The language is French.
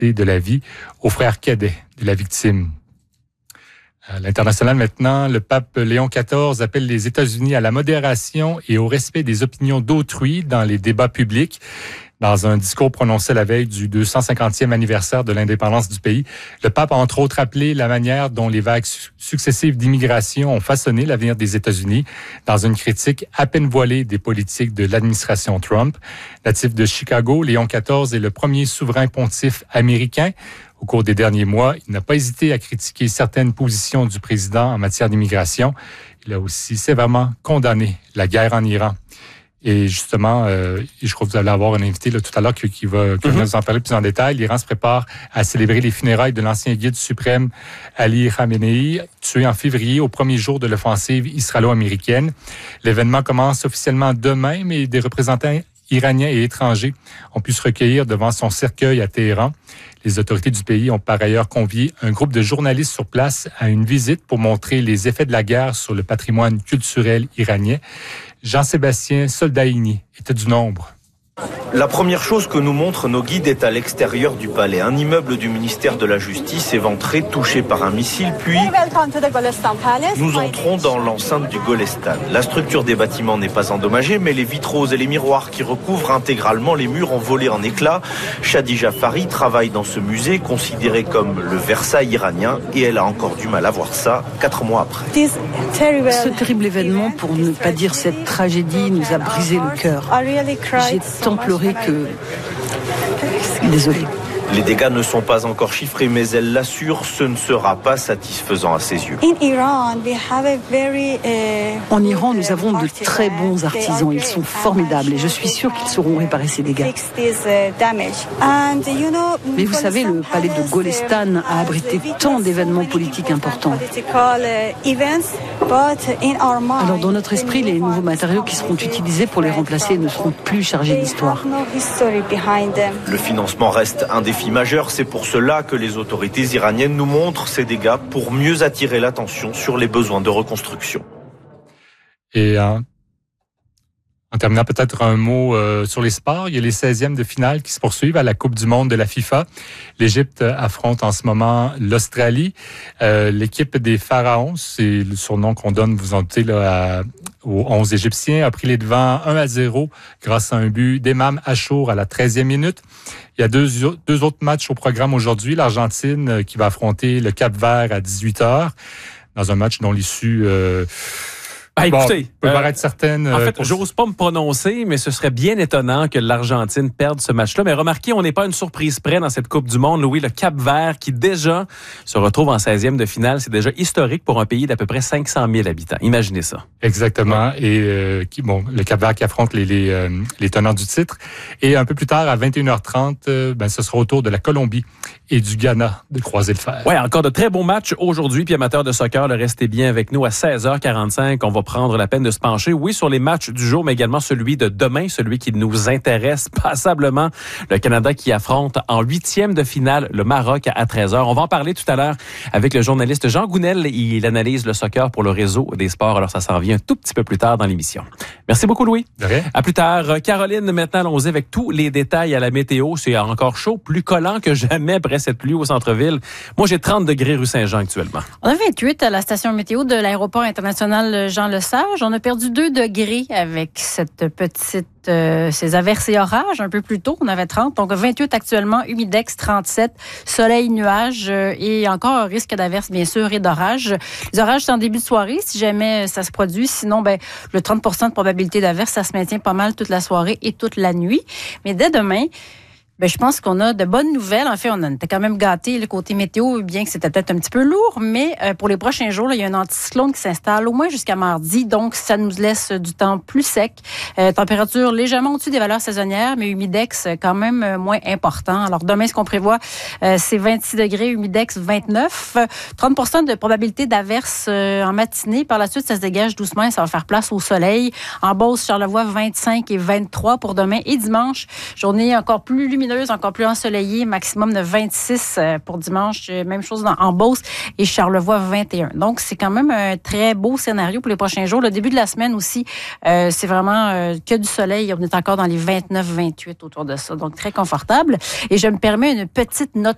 de la vie au frère cadet de la victime. À l'international maintenant, le pape Léon XIV appelle les États-Unis à la modération et au respect des opinions d'autrui dans les débats publics. Dans un discours prononcé la veille du 250e anniversaire de l'indépendance du pays, le pape a entre autres appelé la manière dont les vagues successives d'immigration ont façonné l'avenir des États-Unis dans une critique à peine voilée des politiques de l'administration Trump. Natif de Chicago, Léon XIV est le premier souverain pontife américain. Au cours des derniers mois, il n'a pas hésité à critiquer certaines positions du président en matière d'immigration. Il a aussi sévèrement condamné la guerre en Iran. Et justement, je crois que vous allez avoir un invité là, tout à l'heure qui va nous en parler plus en détail. L'Iran se prépare à célébrer les funérailles de l'ancien guide suprême Ali Khamenei, tué en février au premier jour de l'offensive israélo-américaine. L'événement commence officiellement demain, mais des représentants iraniens et étrangers ont pu se recueillir devant son cercueil à Téhéran. Les autorités du pays ont par ailleurs convié un groupe de journalistes sur place à une visite pour montrer les effets de la guerre sur le patrimoine culturel iranien. Jean-Sébastien Soldaini était du nombre. La première chose que nous montrent nos guides est à l'extérieur du palais. Un immeuble du ministère de la Justice éventré, touché par un missile, puis nous entrons dans l'enceinte du Golestan. La structure des bâtiments n'est pas endommagée, mais les vitraux et les miroirs qui recouvrent intégralement les murs ont volé en éclats. Shadi Jafari travaille dans ce musée, considéré comme le Versailles iranien, et elle a encore du mal à voir ça 4 mois après. Ce terrible événement, pour ne pas dire cette tragédie, nous a brisé le cœur. J'ai tant pleuré que... Désolée. Les dégâts ne sont pas encore chiffrés, mais elle l'assure, ce ne sera pas satisfaisant à ses yeux. En Iran, nous avons de très bons artisans. Ils sont formidables et je suis sûre qu'ils sauront réparer ces dégâts. Mais vous savez, le palais de Golestan a abrité tant d'événements politiques importants. Alors, dans notre esprit, les nouveaux matériaux qui seront utilisés pour les remplacer ne seront plus chargés d'histoire. Le financement reste un défi majeur. C'est pour cela que les autorités iraniennes nous montrent ces dégâts pour mieux attirer l'attention sur les besoins de reconstruction. Et en terminant peut-être un mot sur les sports, il y a les 16e de finale qui se poursuivent à la Coupe du monde de la FIFA. L'Égypte affronte en ce moment l'Australie. L'équipe des Pharaons, c'est le surnom qu'on donne, vous en doutez, là, aux 11 Égyptiens, a pris les devants 1-0 grâce à un but d'Emam Achour à la 13e minute. Il y a deux autres matchs au programme aujourd'hui. L'Argentine qui va affronter le Cap-Vert à 18h dans un match dont l'issue... écoutez, peut paraître certaine. En fait, j'ose pas me prononcer, mais ce serait bien étonnant que l'Argentine perde ce match-là. Mais remarquez, on n'est pas à une surprise près dans cette Coupe du monde. Louis, le Cap-Vert qui déjà se retrouve en 16e de finale, c'est déjà historique pour un pays d'à peu près 500 000 habitants. Imaginez ça. Exactement. Et le Cap-Vert qui affronte les tenants du titre. Et un peu plus tard, à 21h30, ce sera au tour de la Colombie et du Ghana de croiser le fer. Ouais, encore de très bons matchs aujourd'hui. Puis amateurs de soccer, restez bien avec nous à 16h45. On va prendre la peine de se pencher, oui, sur les matchs du jour, mais également celui de demain, celui qui nous intéresse passablement. Le Canada qui affronte en 8e de finale le Maroc à 13h. On va en parler tout à l'heure avec le journaliste Jean Gounel. Il analyse le soccer pour le réseau des sports. Alors, ça s'en vient un tout petit peu plus tard dans l'émission. Merci beaucoup, Louis. De rien. À plus tard. Caroline, maintenant, allons-y avec tous les détails à la météo. C'est encore chaud, plus collant que jamais après cette pluie au centre-ville. Moi, j'ai 30 degrés rue Saint-Jean actuellement. On a 28 à la station météo de l'aéroport international Jean-Lesage. On a perdu 2 degrés avec cette petite ces averses et orages un peu plus tôt. On avait 30, donc 28 actuellement, humidex 37, soleil, nuages et encore un risque d'averses bien sûr et d'orages. Les orages c'est en début de soirée si jamais ça se produit. Sinon, le 30% de probabilité d'averse, ça se maintient pas mal toute la soirée et toute la nuit. Mais dès demain, je pense qu'on a de bonnes nouvelles. En fait, on était quand même gâtés le côté météo, bien que c'était peut-être un petit peu lourd, mais pour les prochains jours, là, il y a un anticyclone qui s'installe au moins jusqu'à mardi, donc ça nous laisse du temps plus sec. Température légèrement au-dessus des valeurs saisonnières, mais humidex quand même moins important. Alors demain, ce qu'on prévoit, c'est 26 degrés, humidex 29, 30% de probabilité d'averse en matinée. Par la suite, ça se dégage doucement et ça va faire place au soleil. En Beauce, Charlevoix, 25 et 23 pour demain et dimanche. Journée encore plus lumineuse, encore plus ensoleillée, maximum de 26 pour dimanche. Même chose en Beauce et Charlevoix, 21. Donc, c'est quand même un très beau scénario pour les prochains jours. Le début de la semaine aussi, c'est vraiment que du soleil. On est encore dans les 29-28 autour de ça. Donc, très confortable. Et je me permets une petite note